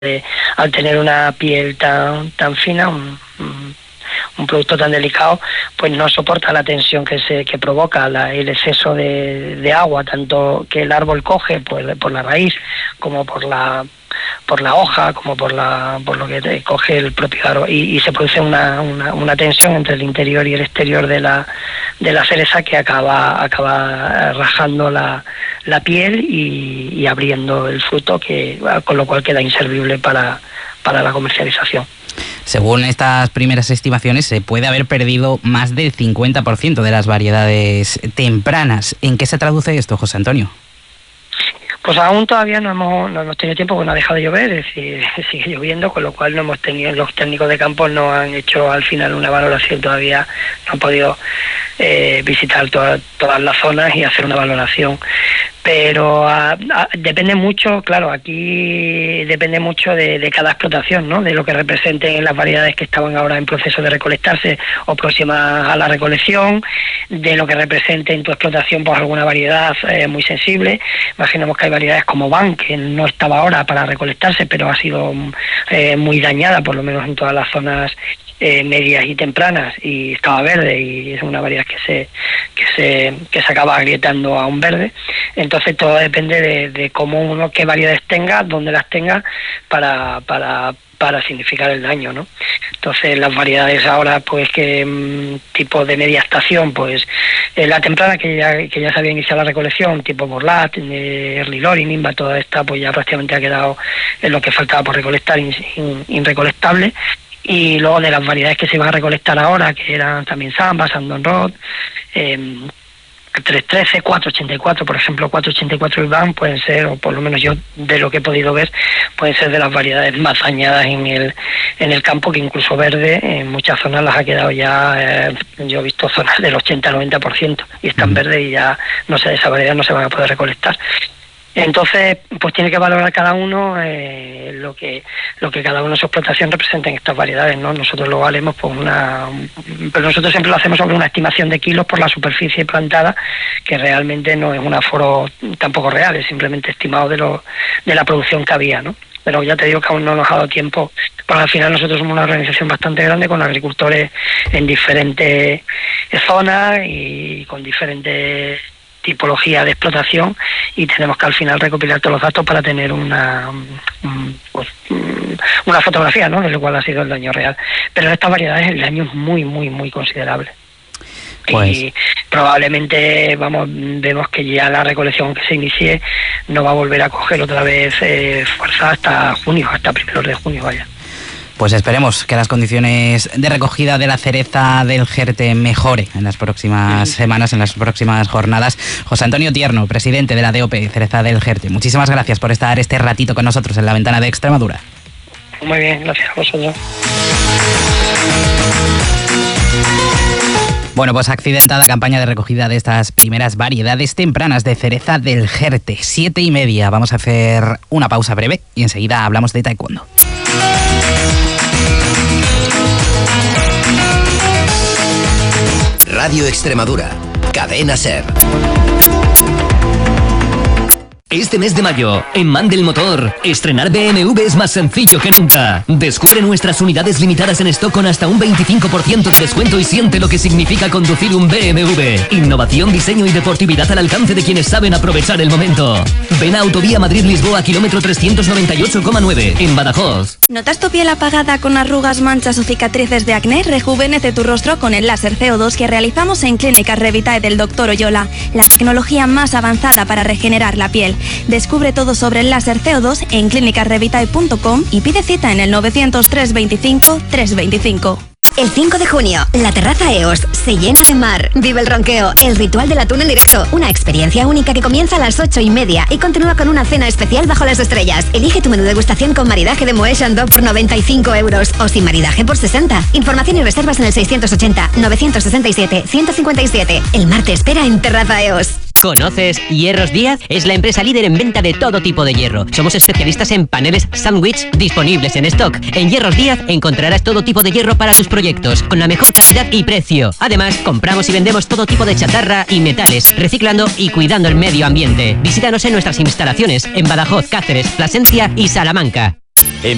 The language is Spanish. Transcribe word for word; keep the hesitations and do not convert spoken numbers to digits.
de, al tener una piel tan tan fina, un, un, un producto tan delicado, pues no soporta la tensión que se que provoca la, el exceso de, de agua, tanto que el árbol coge pues, por la raíz como por la por la hoja, como por la por lo que te coge el propio árbol, y, y se produce una, una, una tensión entre el interior y el exterior de la de la cereza que acaba acaba rajando la, la piel y, y abriendo el fruto, que con lo cual queda inservible para, para la comercialización. Según estas primeras estimaciones, se puede haber perdido más del cincuenta por ciento de las variedades tempranas. ¿En qué se traduce esto, José Antonio? Pues aún todavía no hemos, no hemos tenido tiempo, porque no ha dejado de llover, es decir, sigue lloviendo, con lo cual no hemos tenido, los técnicos de campo no han hecho al final una valoración todavía, no han podido eh, visitar toda, todas las zonas y hacer una valoración. Pero a, a, depende mucho, claro, aquí depende mucho de, de cada explotación, ¿no? De lo que representen las variedades que estaban ahora en proceso de recolectarse o próximas a la recolección, de lo que represente en tu explotación pues alguna variedad eh, muy sensible. Imaginemos que hay variedades como Van, que no estaba ahora para recolectarse, pero ha sido eh, muy dañada, por lo menos en todas las zonas Eh, medias y tempranas, y estaba verde, y es una variedad que se que se que se acaba agrietando a un verde. Entonces todo depende de, de cómo uno, qué variedades tenga, dónde las tenga, para para para significar el daño, ¿no? Entonces las variedades ahora, pues que mmm, tipo de media estación, pues eh, la temprana, que ya que ya se había iniciado la recolección, tipo Borlat, eh, Early Lori, Nimba, toda esta pues ya prácticamente ha quedado en lo que faltaba por recolectar, in, in, inrecolectable. Y luego de las variedades que se iban a recolectar ahora, que eran también Samba, Sandon Rod, eh, tres trece, cuatro ochenta y cuatro, por ejemplo, cuatro ochenta y cuatro y Van pueden ser, o por lo menos yo de lo que he podido ver, pueden ser de las variedades más dañadas en el en el campo, que incluso verde en muchas zonas las ha quedado ya, eh, yo he visto zonas del ochenta al noventa por ciento y están verdes y ya no sé, de esa variedad no se van a poder recolectar. Entonces, pues tiene que valorar cada uno eh, lo que lo que cada uno en su explotación representa en estas variedades, ¿no? Nosotros lo valemos por una, pero nosotros siempre lo hacemos sobre una estimación de kilos por la superficie plantada, que realmente no es un aforo tampoco real, es simplemente estimado de lo de la producción que había, ¿no? Pero ya te digo que aún no nos ha dado tiempo, porque al final nosotros somos una organización bastante grande con agricultores en diferentes zonas y con diferentes tipología de explotación, y tenemos que al final recopilar todos los datos para tener una pues, una fotografía, ¿no?, de lo cual ha sido el daño real. Pero en estas variedades el daño es muy muy muy considerable. Pues. Y probablemente vamos vemos que ya la recolección que se inicie no va a volver a coger otra vez eh, fuerza hasta junio, hasta primeros de junio, vaya. Pues esperemos que las condiciones de recogida de la cereza del Jerte mejore en las próximas sí. semanas, en las próximas jornadas. José Antonio Tierno, presidente de la D O P Cereza del Jerte, muchísimas gracias por estar este ratito con nosotros en La Ventana de Extremadura. Muy bien, gracias a vosotros. Bueno, pues accidentada campaña de recogida de estas primeras variedades tempranas de cereza del Jerte. Siete y media. Vamos a hacer una pausa breve y enseguida hablamos de taekwondo. Radio Extremadura, Cadena SER. Este mes de mayo, en Mandel Motor, estrenar B M W es más sencillo que nunca. Descubre nuestras unidades limitadas en stock con hasta un veinticinco por ciento de descuento y siente lo que significa conducir un B M W. Innovación, diseño y deportividad al alcance de quienes saben aprovechar el momento. Ven a Autovía Madrid-Lisboa, kilómetro trescientos noventa y ocho coma nueve, en Badajoz. ¿Notas tu piel apagada con arrugas, manchas o cicatrices de acné? Rejuvenece tu rostro con el láser C O dos que realizamos en Clínicas Revitae del doctor Oyola, la tecnología más avanzada para regenerar la piel. Descubre todo sobre el láser C O dos en clínicas revitae punto com y pide cita en el novecientos, trescientos veinticinco, trescientos veinticinco. El cinco de junio, la terraza E O S se llena de mar. Vive el ronqueo, el ritual del atún en directo. Una experiencia única que comienza a las ocho y media y continúa con una cena especial bajo las estrellas. Elige tu menú de degustación con maridaje de Moët Chandon por noventa y cinco euros o sin maridaje por sesenta. Información y reservas en el seiscientos ochenta, novecientos sesenta y siete, ciento cincuenta y siete. El mar te espera en Terraza E O S. ¿Conoces Hierros Díaz? Es la empresa líder en venta de todo tipo de hierro. Somos especialistas en paneles sándwich disponibles en stock. En Hierros Díaz encontrarás todo tipo de hierro para tus proyectos, con la mejor calidad y precio. Además, compramos y vendemos todo tipo de chatarra y metales, reciclando y cuidando el medio ambiente. Visítanos en nuestras instalaciones en Badajoz, Cáceres, Plasencia y Salamanca.